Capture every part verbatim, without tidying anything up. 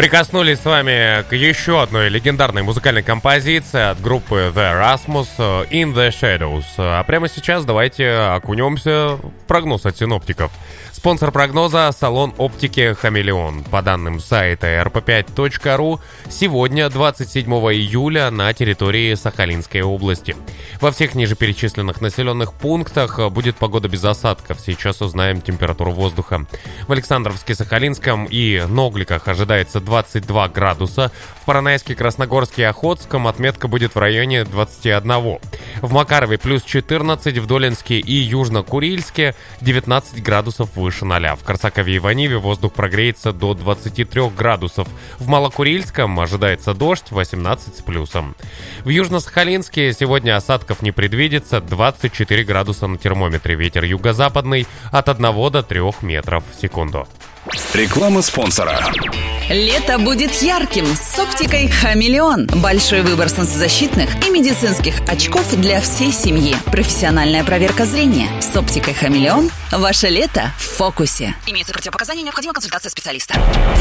Прикоснулись с вами к еще одной легендарной музыкальной композиции от группы The Erasmus In The Shadows. А прямо сейчас давайте окунемся в прогноз от синоптиков. Спонсор прогноза – салон оптики «Хамелеон». По данным сайта эр пэ пять точка ру, сегодня, двадцать седьмого июля, на территории Сахалинской области. Во всех ниже населенных пунктах будет погода без осадков. Сейчас узнаем температуру воздуха. В Александровске-Сахалинском и Ногликах ожидается двадцать два градуса. В Поронайске, Красногорске и Охотском отметка будет в районе двадцати одного. В Макарове плюс четырнадцать, в Долинске и Южно-Курильске девятнадцать градусов выше ноля. В Корсакове и Ваниве воздух прогреется до двадцати трёх градусов. В Малокурильском ожидается дождь, восемнадцать с плюсом. В Южно-Сахалинске сегодня осадков не предвидится, двадцать четыре градуса на термометре. Ветер юго-западный от одного до трёх метров в секунду. Реклама спонсора. Лето будет ярким с оптикой «Хамелеон». Большой выбор солнцезащитных и медицинских очков для всей семьи. Профессиональная проверка зрения. С оптикой «Хамелеон» ваше лето в фокусе. Имеются противопоказания, необходима консультация специалиста.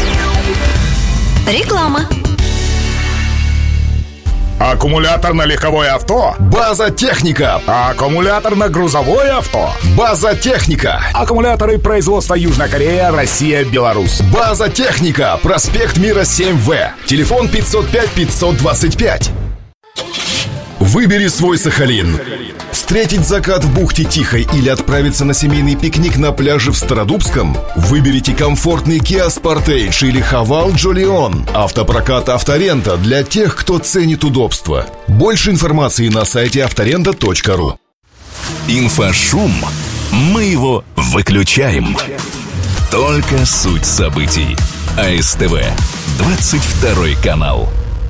Реклама. Аккумуляторно-легковое авто? База Техника. Аккумуляторно-грузовое авто? База Техника. Аккумуляторы производства Южная Корея, Россия, Беларусь. База Техника. Проспект Мира семь вэ. Телефон пятьсот пять пятьсот двадцать пять. Выбери свой Сахалин. Встретить закат в бухте Тихой или отправиться на семейный пикник на пляже в Стародубском? Выберите комфортный Kia Sportage или Haval Jolion. Автопрокат «Авторента» для тех, кто ценит удобство. Больше информации на сайте авторента точка ру. Инфошум. Мы его выключаем. Только суть событий. а эс тэ вэ. двадцать второй канал.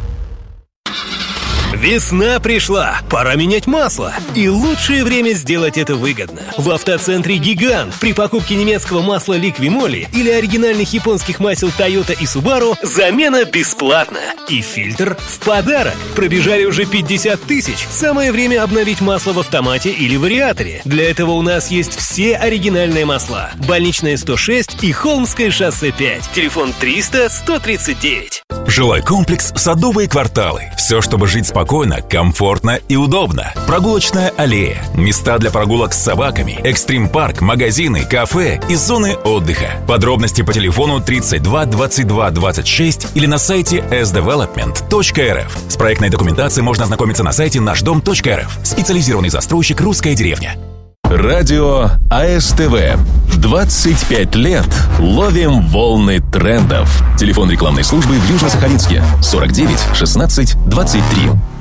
Весна пришла, пора менять масло. И лучшее время сделать это выгодно. В автоцентре «Гигант» при покупке немецкого масла «Ликвимоли» или оригинальных японских масел Toyota и Subaru замена бесплатна. И фильтр в подарок. Пробежали уже пятьдесят тысяч. Самое время обновить масло в автомате или вариаторе. Для этого у нас есть все оригинальные масла. Больничная сто шесть и Холмское шоссе пять. Телефон триста сто тридцать девять. Жилой комплекс «Садовые кварталы». Все, чтобы жить спокойно, комфортно и удобно. Прогулочная аллея, места для прогулок с собаками, экстрим-парк, магазины, кафе и зоны отдыха. Подробности по телефону тридцать два двадцать два двадцать шесть или на сайте эс девелопмент точка эр эф. С проектной документацией можно ознакомиться на сайте наш дом точка эр эф. Специализированный застройщик «Русская деревня». Радио а эс тэ вэ. двадцать пять лет ловим волны трендов. Телефон рекламной службы в Южно-Сахалинске сорок девять шестнадцать двадцать три.